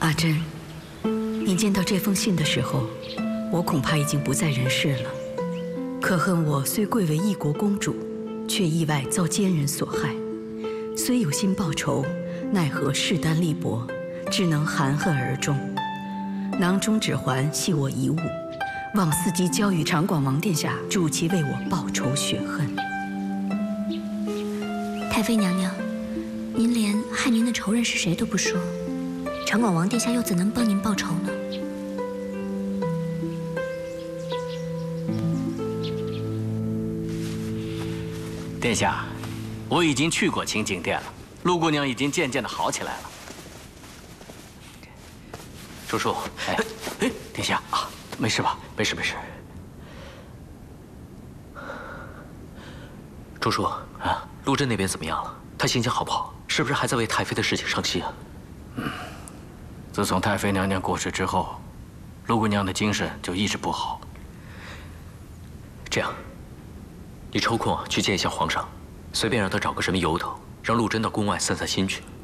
华珍，你见到这封信的时候，我恐怕已经不在人世了。可恨我虽贵为一国公主，却意外遭奸人所害，虽有心报仇，奈何势单力薄，只能含恨而终。囊中指环系我遗物，望伺机交与长广王殿下，助其为我报仇雪恨。 太妃娘娘，您连害您的仇人是谁都不说，长广王殿下又怎能帮您报仇呢？ 殿下，我已经去过清静殿了，陆姑娘已经渐渐的好起来了。 叔叔， 殿下啊，没事吧？ 没事没事。朱叔啊，陆贞那边怎么样了？他心情好不好？是不是还在为太妃的事情伤心啊？ 自从太妃娘娘过世之后，陆姑娘的精神就一直不好。 这样，你抽空去见一下皇上，随便让他找个什么由头，让陆贞到宫外散散心去。